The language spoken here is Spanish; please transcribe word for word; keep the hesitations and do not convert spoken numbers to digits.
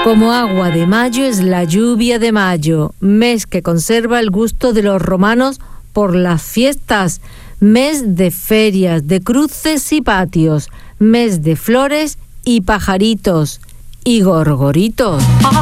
Como agua de mayo es la lluvia de mayo, mes que conserva el gusto de los romanos por las fiestas, mes de ferias, de cruces y patios, mes de flores y pajaritos y gorgoritos.